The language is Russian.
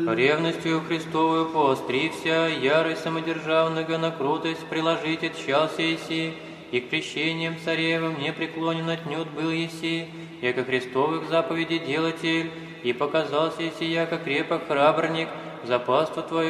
Ревностью Христовую поострився, ярость самодержавного на крутость приложить отчался еси, и к крещениям царевым не преклонен отнюдь был еси, яко Христовых заповедей делатель, и показался еси, яко крепок храбрник, за паству Твою